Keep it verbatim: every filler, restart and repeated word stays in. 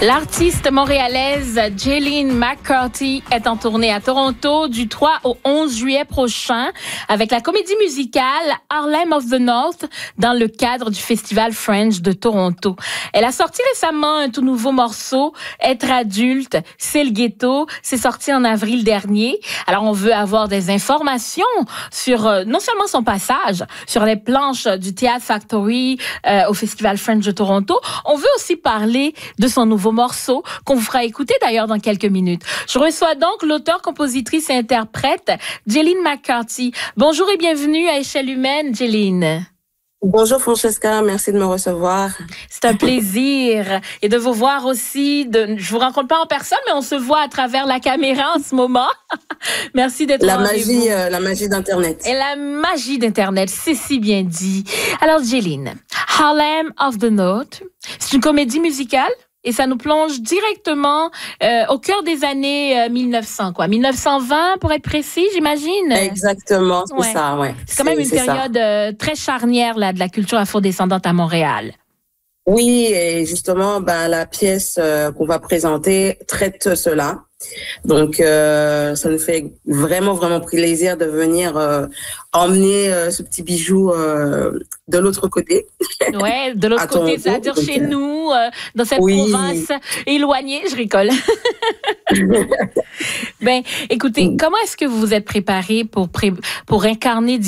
L'artiste montréalaise Jayleen McCarthy est en tournée à Toronto du trois au onze juillet prochain avec la comédie musicale Harlem of the North dans le cadre du Festival Fringe de Toronto. Elle a sorti récemment un tout nouveau morceau, Être adulte, c'est le ghetto. C'est sorti en avril dernier. Alors, on veut avoir des informations sur euh, non seulement son passage sur les planches du Theatre Factory euh, au Festival Fringe de Toronto, on veut aussi parler de son nouveau morceau qu'on vous fera écouter d'ailleurs dans quelques minutes. Je reçois donc l'auteur, compositrice et interprète Jayleen McCarthy. Bonjour et bienvenue à Échelle Humaine, Jayleen. Bonjour Francesca, merci de me recevoir. C'est un plaisir et de vous voir aussi. De, je vous rencontre pas en personne, mais on se voit à travers la caméra en ce moment. Merci d'être la en magie, euh, la magie d'Internet. Et la magie d'Internet, c'est si bien dit. Alors Jayleen, Harlem of the North, c'est une comédie musicale. Et ça nous plonge directement euh, au cœur des années euh, mille neuf cents, quoi. mille neuf cent vingt, pour être précis, j'imagine. Exactement, c'est ouais. ça, ouais. C'est quand même une période euh, très charnière là, de la culture afrodescendante à Montréal. Oui, et justement, ben, la pièce euh, qu'on va présenter traite cela. Donc, euh, ça nous fait vraiment, vraiment plaisir de venir euh, emmener euh, ce petit bijou euh, de l'autre côté. Ouais, de l'autre côté, c'est-à-dire chez nous, euh, dans cette oui. province éloignée. Je rigole. Ben, écoutez, comment est-ce que vous vous êtes préparé pour, pré- pour incarner